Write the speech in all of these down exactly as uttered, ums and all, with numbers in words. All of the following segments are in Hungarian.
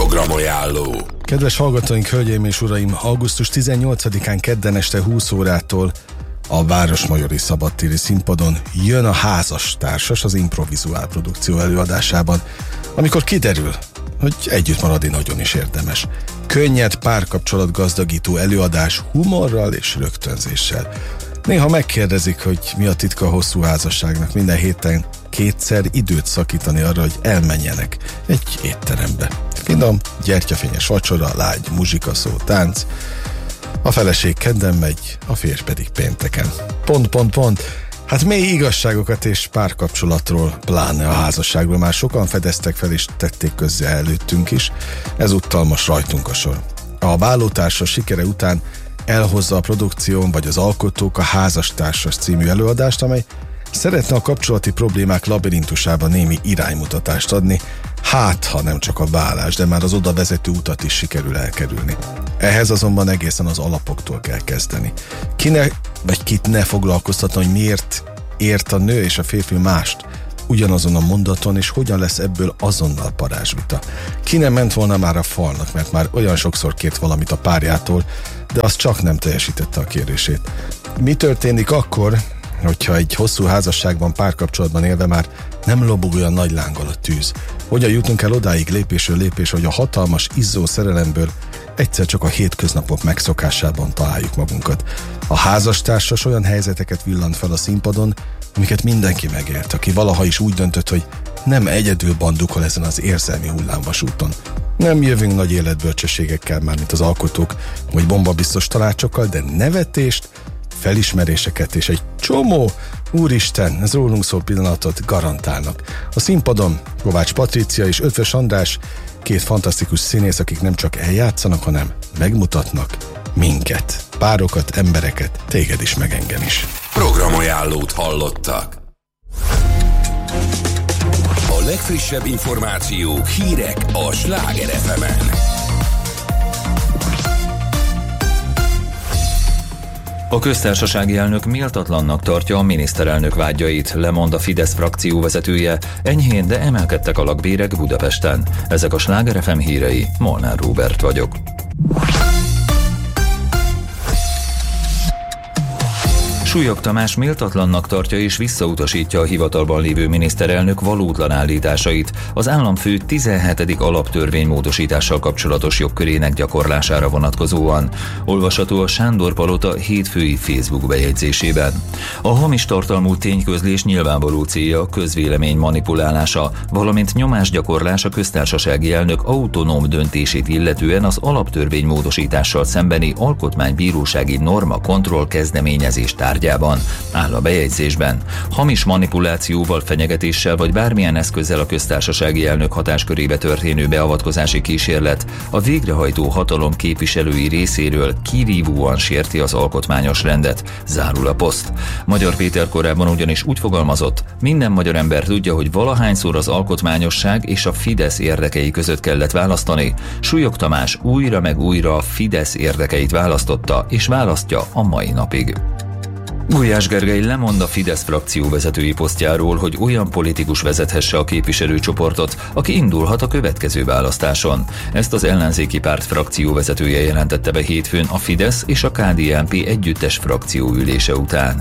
Programajánló. Kedves hallgatóink, hölgyeim és uraim, augusztus tizennyolcadikán kedden este húsz órától a Városmajori Szabadtéri Színpadon jön a Házastársas az improvizuál produkció előadásában, amikor kiderül, hogy együtt maradni nagyon is érdemes. Könnyed, párkapcsolat gazdagító előadás humorral és rögtönzéssel. Néha megkérdezik, hogy mi a titka a hosszú házasságnak, minden héten kétszer időt szakítani arra, hogy elmenjenek egy étterembe. Finom, gyertyafényes vacsora, lágy muzsika, szó, tánc. A feleség kedden megy, a férj pedig pénteken. Pont, pont, pont. Hát mély igazságokat és párkapcsolatról, pláne a házasságról már sokan fedeztek fel és tették közzé előttünk is. Ezúttal most rajtunk a sor. A Vállótársas sikere után elhozza a produkción vagy az alkotók a Házastársas című előadást, amely szeretne a kapcsolati problémák labirintusában némi iránymutatást adni, hát ha nem csak a válás, de már az oda vezető utat is sikerül elkerülni. Ehhez azonban egészen az alapoktól kell kezdeni. Ki ne, vagy kit ne foglalkoztatna, hogy miért ért a nő és a férfi mást ugyanazon a mondaton, és hogyan lesz ebből azonnal parázsvita. Ki nem ment volna már a falnak, mert már olyan sokszor kért valamit a párjától, de az csak nem teljesítette a kérését. Mi történik akkor, hogyha egy hosszú házasságban, párkapcsolatban élve már nem lobog olyan nagy lánggal a tűz? Hogyan jutunk el odáig lépésről lépés, hogy a hatalmas, izzó szerelemből egyszer csak a hétköznapok megszokásában találjuk magunkat? A Házastársas olyan helyzeteket villant fel a színpadon, amiket mindenki megélt, aki valaha is úgy döntött, hogy nem egyedül bandukol ezen az érzelmi hullámvasúton. Nem jövünk nagy életbölcsességekkel már, mint az alkotók, vagy bombabiztos tanácsokkal, de nevetést, felismeréseket és egy csomó, úristen, ez rólunk szó pillanatot garantálnak. A színpadon Kovács Patrícia és Ötvös András, két fantasztikus színész, akik nem csak eljátszanak, hanem megmutatnak minket, párokat, embereket, téged is, meg engem is. Programajánlót hallottak. A legfrissebb információk, hírek a Sláger ef emen. A köztársasági elnök méltatlannak tartja a miniszterelnök vágyait, lemond a Fidesz frakció vezetője, enyhén, de emelkedtek a lakbérek Budapesten. Ezek a Sláger ef em hírei, Molnár Róbert vagyok. Súlyog Tamás méltatlannak tartja és visszautasítja a hivatalban lévő miniszterelnök valótlan állításait az államfő tizenhetedik alaptörvénymódosítással kapcsolatos jogkörének gyakorlására vonatkozóan. Olvasható a Sándor Palota hétfői Facebook bejegyzésében. A hamis tartalmú tényközlés nyilvánvaló célja a közvélemény manipulálása, valamint nyomásgyakorlás a köztársasági elnök autonóm döntését illetően az alaptörvénymódosítással szembeni alkotmánybírósági norma kontroll kezdeményezés tárgyában, áll a bejegyzésben. Hamis manipulációval, fenyegetéssel vagy bármilyen eszközzel a köztársasági elnök hatáskörébe történő beavatkozási kísérlet a végrehajtó hatalom képviselői részéről kirívóan sérti az alkotmányos rendet, zárul a poszt. Magyar Péter korábban ugyanis úgy fogalmazott, minden magyar ember tudja, hogy valahányszor az alkotmányosság és a Fidesz érdekei között kellett választani. Súlyog Tamás újra meg újra a Fidesz érdekeit választotta, és választja a mai napig. Gulyás Gergely lemond a Fidesz frakció vezetői posztjáról, hogy olyan politikus vezethesse a képviselőcsoportot, aki indulhat a következő választáson. Ezt az ellenzéki párt frakció vezetője jelentette be hétfőn a Fidesz és a ká dé en pé együttes frakció ülése után.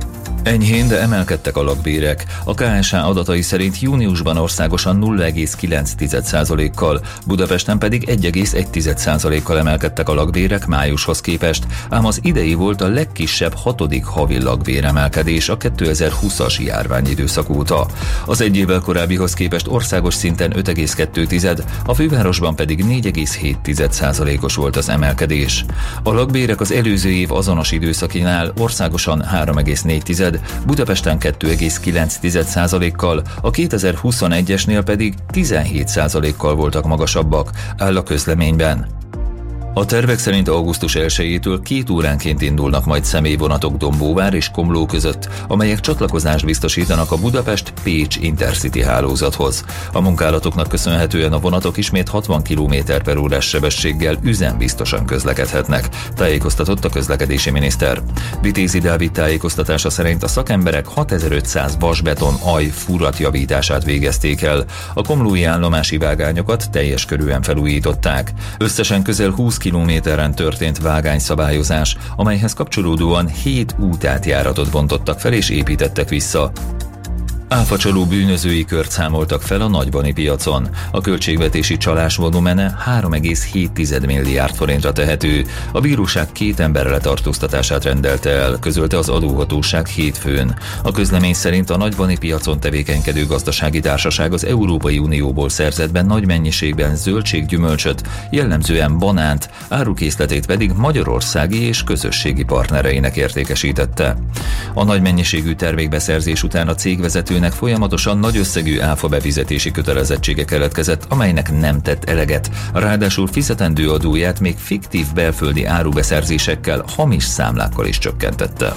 Enyhén, de emelkedtek a lakbérek. A ká es há adatai szerint júniusban országosan nulla egész kilenc százalékkal, Budapesten pedig egy egész egy százalékkal emelkedtek a lakbérek májushoz képest, ám az idei volt a legkisebb hatodik havi lakbéremelkedés a kétezer-húszas járványidőszak óta. Az egy évvel korábbihoz képest országos szinten öt egész kettő, a fővárosban pedig négy egész hét százalékos volt az emelkedés. A lakbérek az előző év azonos időszakinál országosan három egész négy, Budapesten kettő egész kilenc százalékkal, a kétezer-huszonegyesnél pedig tizenhét százalékkal voltak magasabbak, áll a közleményben. A tervek szerint augusztus elsejétől két óránként indulnak majd személyvonatok Dombóvár és Komló között, amelyek csatlakozást biztosítanak a Budapest-Pécs Intercity hálózathoz. A munkálatoknak köszönhetően a vonatok ismét hatvan kilométer per órás sebességgel üzembiztosan közlekedhetnek, tájékoztatott a közlekedési miniszter. Vitézi Dávid tájékoztatása szerint a szakemberek hatezer-ötszáz vasbeton aj furatjavítását végezték el. A komlói állomási vágányokat teljes körűen felújították. Összesen közel húsz kilométeren történt vágányszabályozás, amelyhez kapcsolódóan hét útátjáratot bontottak fel és építettek vissza. Áfacsaló bűnözői kört számoltak fel a nagybani piacon. A költségvetési csalás volumene három egész hét milliárd forintra tehető. A bíróság két ember letartóztatását rendelte el, közölte az adóhatóság hétfőn. A közlemény szerint a nagybani piacon tevékenykedő gazdasági társaság az Európai Unióból szerzett be nagy mennyiségben zöldséggyümölcsöt, jellemzően banánt, árukészletét pedig magyarországi és közösségi partnereinek értékesítette. A nagy mennyiségű termékbeszerzés után a cégvezető folyamatosan nagy összegű áfa befizetési kötelezettsége keletkezett, amelynek nem tett eleget. Ráadásul fizetendő adóját még fiktív belföldi árubeszerzésekkel, hamis számlákkal is csökkentette.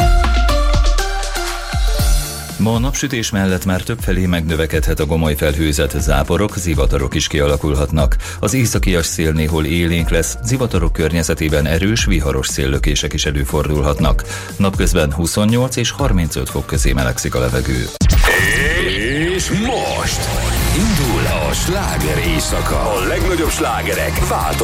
Ma a napsütés mellett már többfelé megnövekedhet a gomoly felhőzet, záporok, zivatarok is kialakulhatnak. Az északias szél néhol élénk lesz, zivatarok környezetében erős, viharos széllökések is előfordulhatnak. Napközben huszonnyolc és harmincöt fok közé melegszik a levegő. És most indul a sláger éjszaka. A legnagyobb slágerek változnak.